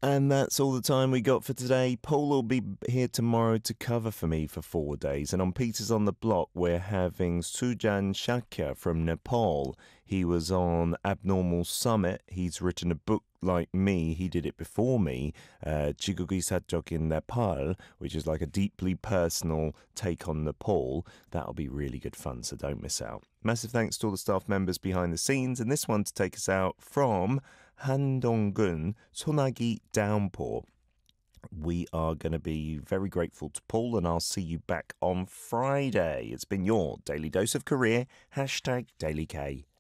And that's all the time we got for today. Paul will be here tomorrow to cover for me for 4 days. And on Peters on the Block, we're having Sujan Shakya from Nepal. He was on Abnormal Summit. He's written a book like me. He did it before me, Chigugi Satchok in Nepal, which is like a deeply personal take on Nepal. That'll be really good fun, so don't miss out. Massive thanks to all the staff members behind the scenes. And this one to take us out from Handong-gun, Sonagi Downpour. We are going to be very grateful to Paul, and I'll see you back on Friday. It's been your Daily Dose of Korea, #DailyK.